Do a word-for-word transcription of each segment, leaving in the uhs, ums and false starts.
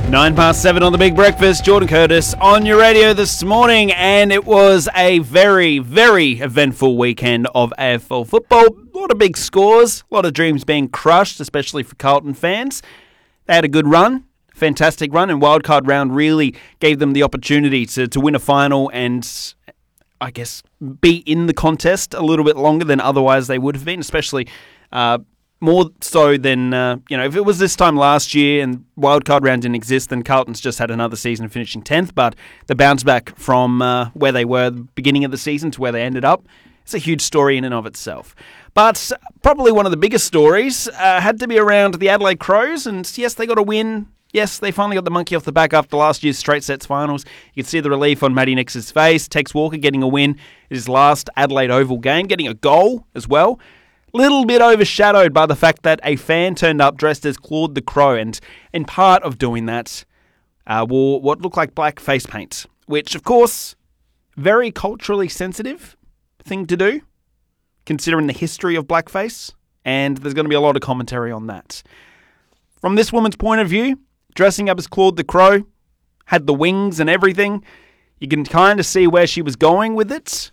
Nine past seven on the Big Breakfast. Jordan Curtis on your radio this morning, and it was a very, very eventful weekend of A F L football. A lot of big scores, a lot of dreams being crushed, especially for Carlton fans. They had a good run, fantastic run, and wildcard round really gave them the opportunity to, to win a final and, I guess, be in the contest a little bit longer than otherwise they would have been, especially uh, more so than, uh, you know, if it was this time last year and wildcard round didn't exist, then Carlton's just had another season finishing tenth, but the bounce back from uh, where they were at the beginning of the season to where they ended up, it's a huge story in and of itself. But probably one of the biggest stories uh, had to be around the Adelaide Crows, and yes, they got a win. Yes, they finally got the monkey off the back after last year's straight sets finals. You can see the relief on Matty Nix's face. Tex Walker getting a win in his last Adelaide Oval game, getting a goal as well. Little bit overshadowed by the fact that a fan turned up dressed as Claude the Crow, and in part of doing that, uh, wore what looked like black face paint, which, of course, very culturally sensitive thing to do, considering the history of blackface, and there's going to be a lot of commentary on that. From this woman's point of view, dressing up as Claude the Crow, had the wings and everything, you can kind of see where she was going with it,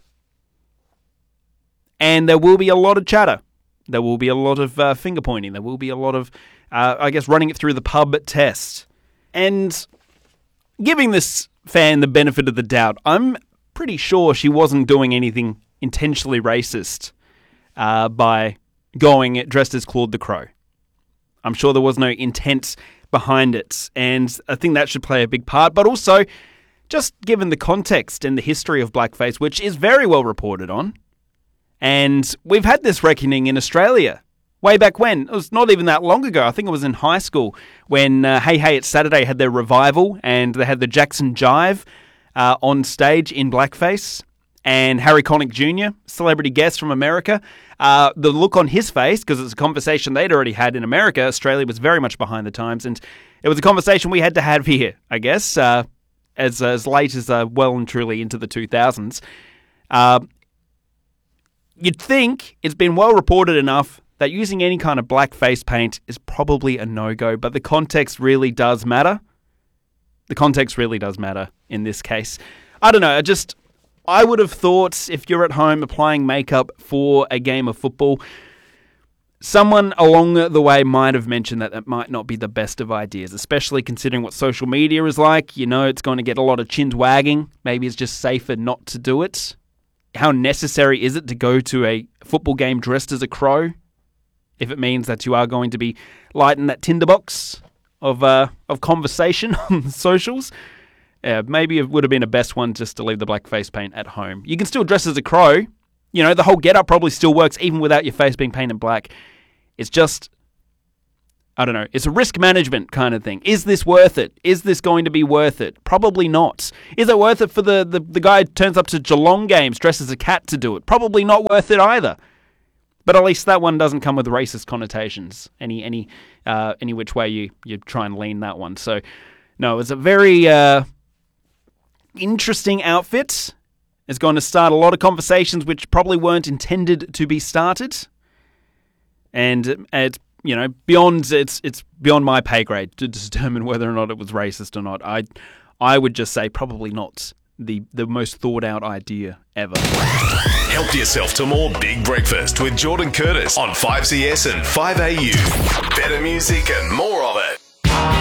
and there will be a lot of chatter. There will be a lot of uh, finger pointing. There will be a lot of, uh, I guess, running it through the pub test. And giving this fan the benefit of the doubt, I'm pretty sure she wasn't doing anything intentionally racist uh, by going dressed as Claude the Crow. I'm sure there was no intent behind it. And I think that should play a big part. But also, just given the context and the history of blackface, which is very well reported on, and we've had this reckoning in Australia way back when. It was not even that long ago. I think it was in high school when uh, Hey Hey It's Saturday had their revival and they had the Jackson Jive uh, on stage in blackface. And Harry Connick Junior, celebrity guest from America, uh, the look on his face, because it's a conversation they'd already had in America. Australia was very much behind the times, and it was a conversation we had to have here, I guess, uh, as as late as uh, well and truly into the two thousands. Uh, You'd think it's been well reported enough that using any kind of black face paint is probably a no-go, but the context really does matter. The context really does matter in this case. I don't know, I just, I would have thought if you're at home applying makeup for a game of football, someone along the way might have mentioned that that might not be the best of ideas, especially considering what social media is like. You know, it's going to get a lot of chins wagging. Maybe it's just safer not to do it. How necessary is it to go to a football game dressed as a crow if it means that you are going to be lighting that tinderbox of uh, of conversation on the socials? Uh, maybe it would have been a best one just to leave the black face paint at home. You can still dress as a crow. You know, the whole get-up probably still works even without your face being painted black. It's just, I don't know, it's a risk management kind of thing. Is this worth it? Is this going to be worth it? Probably not. Is it worth it for the, the, the guy who turns up to Geelong games dressed as a cat to do it? Probably not worth it either. But at least that one doesn't come with racist connotations, any any uh, any which way you, you try and lean that one. So, no, it's a very uh, interesting outfit. It's going to start a lot of conversations which probably weren't intended to be started. And it's You know, beyond it's it's beyond my pay grade to determine whether or not it was racist or not. I I would just say probably not the, the most thought out idea ever. Help yourself to more Big Breakfast with Jordan Curtis on five C S and five A U. Better music and more of it.